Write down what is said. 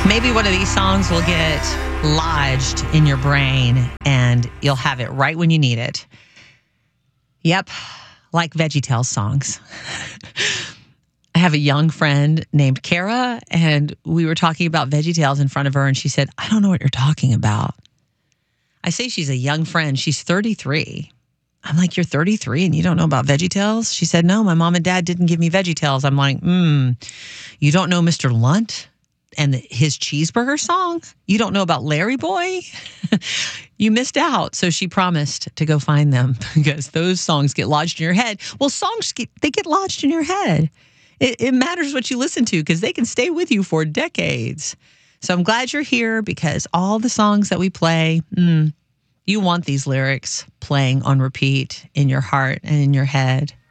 Maybe one of these songs will get lodged in your brain and you'll have it right when you need it. Yep, like VeggieTales songs. I have a young friend named Kara, and we were talking about VeggieTales in front of her, and she said, I don't know what you're talking about. I say she's a young friend. She's 33. I'm like, you're 33 and you don't know about VeggieTales? She said, no, my mom and dad didn't give me VeggieTales. I'm like, you don't know Mr. Lunt and his cheeseburger song? You don't know about Larry Boy? You missed out. So she promised to go find them because those songs get lodged in your head. Well, songs get lodged in your head. It matters what you listen to because they can stay with you for decades. So I'm glad you're here because all the songs that we play, you want these lyrics playing on repeat in your heart and in your head.